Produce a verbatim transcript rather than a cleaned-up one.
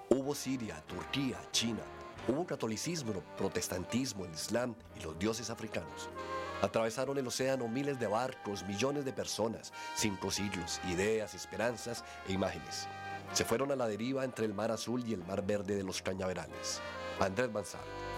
Hubo Siria, Turquía, China. Hubo catolicismo, protestantismo, el Islam y los dioses africanos. Atravesaron el océano miles de barcos, millones de personas, cinco siglos, ideas, esperanzas e imágenes. Se fueron a la deriva entre el mar azul y el mar verde de los cañaverales. Andrés Manzano.